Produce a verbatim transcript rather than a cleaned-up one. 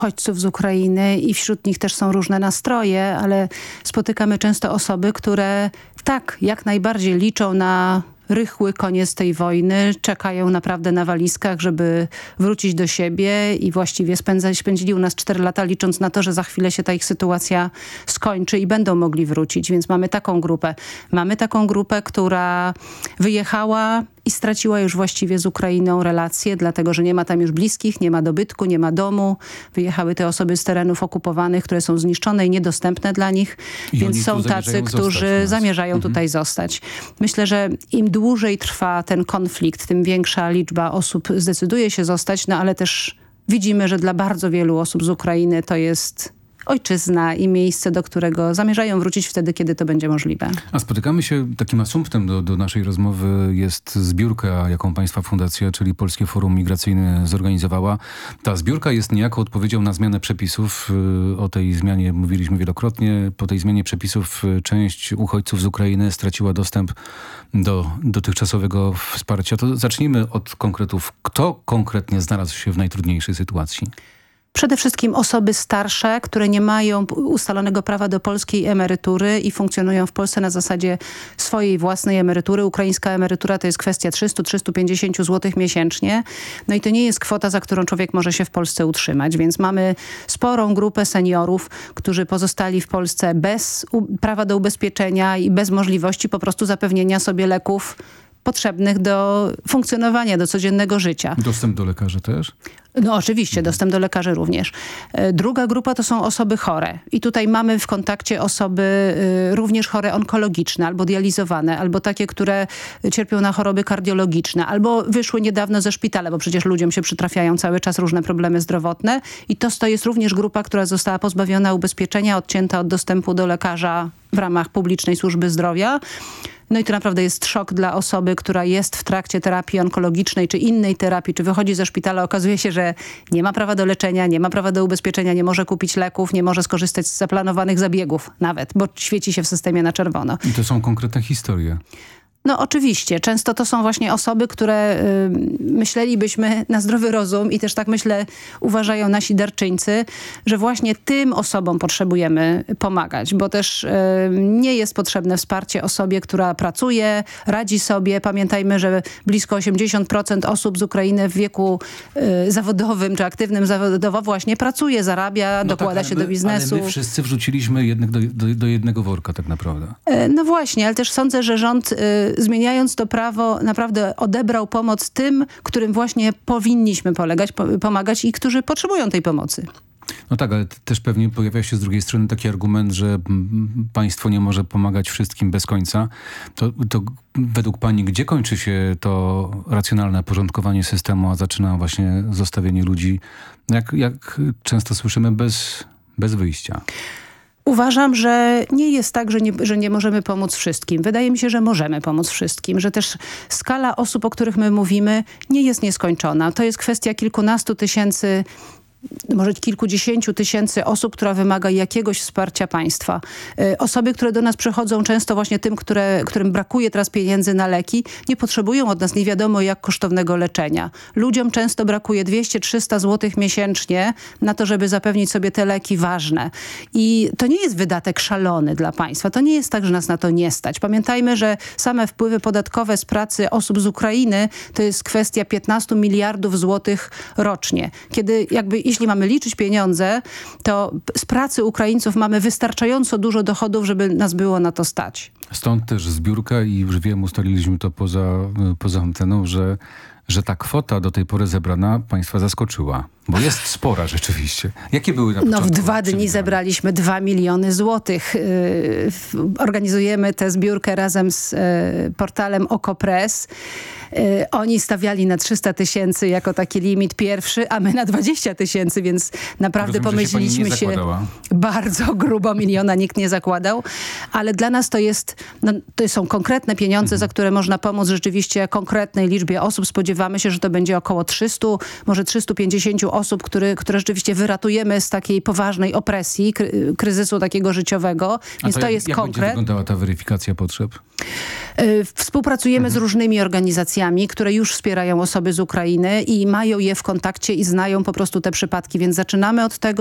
uchodźców z Ukrainy i wśród nich też są różne nastroje, ale spotykamy często osoby, które tak, jak najbardziej liczą na rychły koniec tej wojny, czekają naprawdę na walizkach, żeby wrócić do siebie i właściwie spędzali, spędzili u nas cztery lata, licząc na to, że za chwilę się ta ich sytuacja skończy i będą mogli wrócić. Więc mamy taką grupę. Mamy taką grupę, która wyjechała i straciła już właściwie z Ukrainą relacje, dlatego że nie ma tam już bliskich, nie ma dobytku, nie ma domu. Wyjechały te osoby z terenów okupowanych, które są zniszczone i niedostępne dla nich. I więc są tacy, którzy zamierzają mhm. tutaj zostać. Myślę, że im dłużej trwa ten konflikt, tym większa liczba osób zdecyduje się zostać, no ale też widzimy, że dla bardzo wielu osób z Ukrainy to jest ojczyzna i miejsce, do którego zamierzają wrócić wtedy, kiedy to będzie możliwe. A spotykamy się, takim asumptem do, do naszej rozmowy jest zbiórka, jaką państwa fundacja, czyli Polskie Forum Migracyjne zorganizowała. Ta zbiórka jest niejako odpowiedzią na zmianę przepisów. O tej zmianie mówiliśmy wielokrotnie. Po tej zmianie przepisów część uchodźców z Ukrainy straciła dostęp do dotychczasowego wsparcia. To zacznijmy od konkretów. Kto konkretnie znalazł się w najtrudniejszej sytuacji? Przede wszystkim osoby starsze, które nie mają ustalonego prawa do polskiej emerytury i funkcjonują w Polsce na zasadzie swojej własnej emerytury. Ukraińska emerytura to jest kwestia trzysta do trzystu pięćdziesięciu złotych miesięcznie. No i to nie jest kwota, za którą człowiek może się w Polsce utrzymać. Więc mamy sporą grupę seniorów, którzy pozostali w Polsce bez prawa do ubezpieczenia i bez możliwości po prostu zapewnienia sobie leków potrzebnych do funkcjonowania, do codziennego życia. Dostęp do lekarzy też? No oczywiście, dostęp do lekarzy również. Druga grupa to są osoby chore. I tutaj mamy w kontakcie osoby y, również chore onkologiczne, albo dializowane, albo takie, które cierpią na choroby kardiologiczne, albo wyszły niedawno ze szpitala, bo przecież ludziom się przytrafiają cały czas różne problemy zdrowotne. I to, to jest również grupa, która została pozbawiona ubezpieczenia, odcięta od dostępu do lekarza w ramach publicznej służby zdrowia. No i to naprawdę jest szok dla osoby, która jest w trakcie terapii onkologicznej czy innej terapii, czy wychodzi ze szpitala, okazuje się, że nie ma prawa do leczenia, nie ma prawa do ubezpieczenia, nie może kupić leków, nie może skorzystać z zaplanowanych zabiegów nawet, bo świeci się w systemie na czerwono. I to są konkretne historie. No oczywiście. Często to są właśnie osoby, które y, myślelibyśmy na zdrowy rozum i też tak myślę uważają nasi darczyńcy, że właśnie tym osobom potrzebujemy pomagać, bo też y, nie jest potrzebne wsparcie osobie, która pracuje, radzi sobie. Pamiętajmy, że blisko osiemdziesiąt procent osób z Ukrainy w wieku y, zawodowym czy aktywnym zawodowo właśnie pracuje, zarabia, no dokłada tak, się my, do biznesu. Ale my wszyscy wrzuciliśmy jednych do, do, do jednego worka tak naprawdę. Y, no właśnie, ale też sądzę, że rząd y, zmieniając to prawo, naprawdę odebrał pomoc tym, którym właśnie powinniśmy polegać, po, pomagać i którzy potrzebują tej pomocy. No tak, ale też pewnie pojawia się z drugiej strony taki argument, że państwo nie może pomagać wszystkim bez końca. To, to według pani gdzie kończy się to racjonalne porządkowanie systemu, a zaczyna właśnie zostawienie ludzi, jak, jak często słyszymy, bez, bez wyjścia? Uważam, że nie jest tak, że nie, że nie możemy pomóc wszystkim. Wydaje mi się, że możemy pomóc wszystkim, że też skala osób, o których my mówimy, nie jest nieskończona. To jest kwestia kilkunastu tysięcy, może kilkudziesięciu tysięcy osób, która wymaga jakiegoś wsparcia państwa. Y, osoby, które do nas przychodzą często właśnie tym, które, którym brakuje teraz pieniędzy na leki, nie potrzebują od nas nie wiadomo jak kosztownego leczenia. Ludziom często brakuje dwieście do trzystu złotych miesięcznie na to, żeby zapewnić sobie te leki ważne. I to nie jest wydatek szalony dla państwa. To nie jest tak, że nas na to nie stać. Pamiętajmy, że same wpływy podatkowe z pracy osób z Ukrainy to jest kwestia piętnastu miliardów złotych rocznie. Kiedy jakby jeśli mamy liczyć pieniądze, to z pracy Ukraińców mamy wystarczająco dużo dochodów, żeby nas było na to stać. Stąd też zbiórka i już wiem, ustaliliśmy to poza, poza anteną, że, że ta kwota do tej pory zebrana państwa zaskoczyła. Bo jest spora rzeczywiście. Jakie były na początku? No w dwa dni zebraliśmy dwa miliony złotych. Yy, organizujemy tę zbiórkę razem z yy, portalem Okopres. Yy, oni stawiali na trzysta tysięcy jako taki limit pierwszy, a my na dwadzieścia tysięcy, więc naprawdę Rozumiem, pomyśleliśmy się, się bardzo grubo, miliona nikt nie zakładał, ale dla nas to jest, no, to są konkretne pieniądze, mhm. za które można pomóc rzeczywiście konkretnej liczbie osób. Spodziewamy się, że to będzie około trzystu, może trzystu pięćdziesięciu osób osób, który, które rzeczywiście wyratujemy z takiej poważnej opresji, kry, kryzysu takiego życiowego. Więc to, to jak, jest jak konkret. będzie wyglądała ta weryfikacja potrzeb? Współpracujemy Mhm. z różnymi organizacjami, które już wspierają osoby z Ukrainy i mają je w kontakcie i znają po prostu te przypadki, więc zaczynamy od tego,